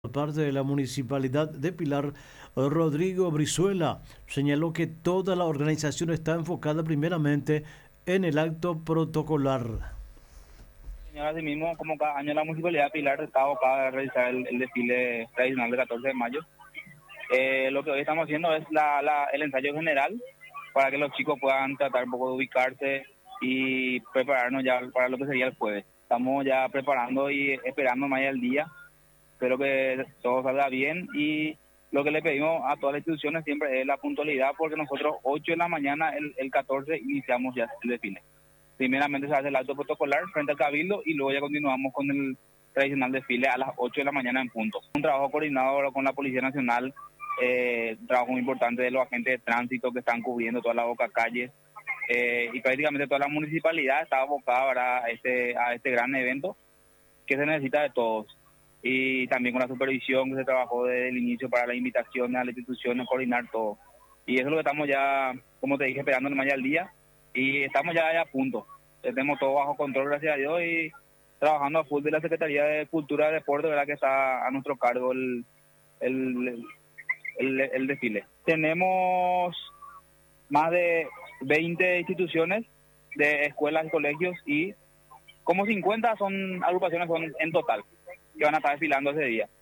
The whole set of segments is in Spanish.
Por parte de la Municipalidad de Pilar, Rodrigo Brizuela señaló que toda la organización está enfocada primeramente en el acto protocolar. Señora, asimismo, como cada año la Municipalidad de Pilar está abocada a realizar el desfile tradicional del 14 de mayo. Lo que hoy estamos haciendo es el ensayo general para que los chicos puedan tratar un poco de ubicarse y prepararnos ya para lo que sería el jueves. Estamos ya preparando y esperando más el día. Espero que todo salga bien y lo que le pedimos a todas las instituciones siempre es la puntualidad, porque nosotros 8 de la mañana, el 14, iniciamos ya el desfile. Primeramente se hace el acto protocolar frente al Cabildo y luego ya continuamos con el tradicional desfile a las 8 de la mañana en punto. Un trabajo coordinado con la Policía Nacional, un trabajo muy importante de los agentes de tránsito que están cubriendo toda la boca calle, y prácticamente toda la municipalidad está abocada a este gran evento que se necesita de todos. Y también con la supervisión que se trabajó desde el inicio para la invitación a las instituciones, coordinar todo. Y eso es lo que estamos ya, como te dije, esperando mañana al día, y estamos ya a punto. Tenemos todo bajo control, gracias a Dios, y trabajando a full de la Secretaría de Cultura y Deporte, ¿verdad?, que está a nuestro cargo el desfile. Tenemos más de 20 instituciones de escuelas y colegios, y como 50 agrupaciones son en total, que van a estar desfilando ese día.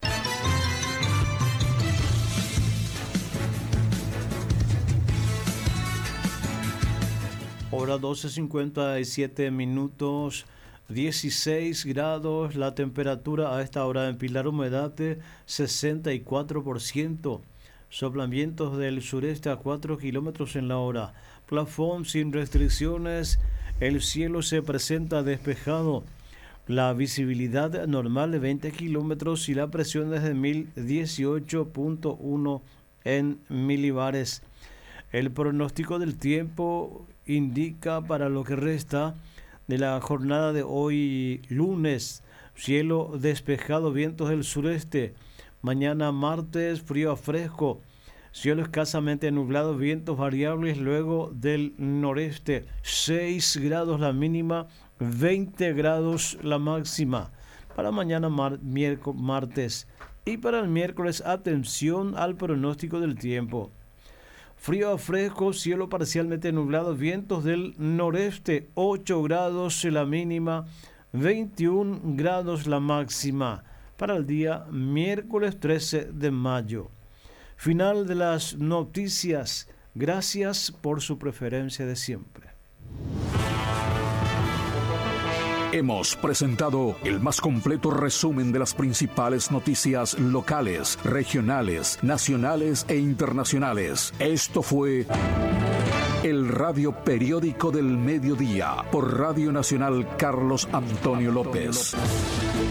Hora 12:57, 16 grados, la temperatura a esta hora en Pilar, humedad de 64%, soplan vientos del sureste a 4 kilómetros en la hora, plafón sin restricciones, el cielo se presenta despejado, la visibilidad normal de 20 kilómetros y la presión es de 1018.1 en milibares. El pronóstico del tiempo indica para lo que resta de la jornada de hoy lunes, cielo despejado, vientos del sureste. Mañana martes, frío a fresco, cielo escasamente nublado, vientos variables luego del noreste. 6 grados la mínima, 20 grados la máxima. Para mañana martes y para el miércoles, atención al pronóstico del tiempo. Frío a fresco, cielo parcialmente nublado, vientos del noreste, 8 grados la mínima, 21 grados la máxima. Para el día miércoles 13 de mayo. Final de las noticias. Gracias por su preferencia de siempre. Hemos presentado el más completo resumen de las principales noticias locales, regionales, nacionales e internacionales. Esto fue el Radio Periódico del Mediodía por Radio Nacional Carlos Antonio López.